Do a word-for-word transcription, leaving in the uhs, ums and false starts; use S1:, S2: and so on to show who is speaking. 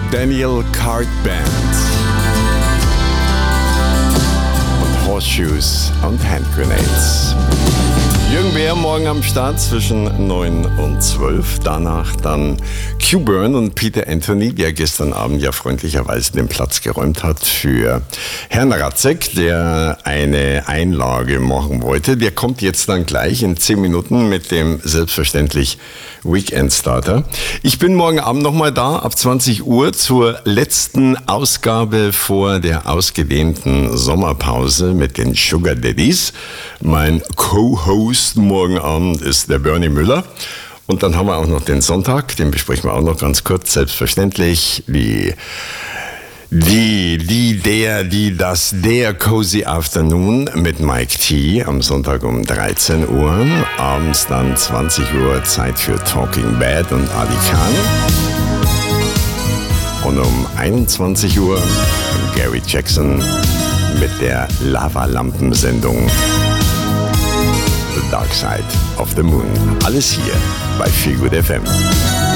S1: Daniel Card Band und Horseshoes und Hand Grenades. Jürgen Beer morgen am Start zwischen neun und zwölf. Danach dann Q-Burn und Peter Anthony, der gestern Abend ja freundlicherweise den Platz geräumt hat für Herrn Ratzek, der eine Einlage machen wollte. Der kommt jetzt dann gleich in zehn Minuten mit dem selbstverständlich Weekend Starter. Ich bin morgen Abend nochmal da, ab zwanzig Uhr, zur letzten Ausgabe vor der ausgedehnten Sommerpause mit den Sugar Daddies. Mein Co-Host morgen Abend ist der Bernie Müller. Und dann haben wir auch noch den Sonntag, den besprechen wir auch noch ganz kurz, selbstverständlich. Die, die, die, der, die, das, der Cozy Afternoon mit Mike T. am Sonntag um dreizehn Uhr. Abends dann zwanzig Uhr Zeit für Talking Bad und Ali Khan. Und um einundzwanzig Uhr Gary Jackson mit der Lava-Lampen-Sendung The Dark Side of the Moon. Alles hier bei Feel Good F M.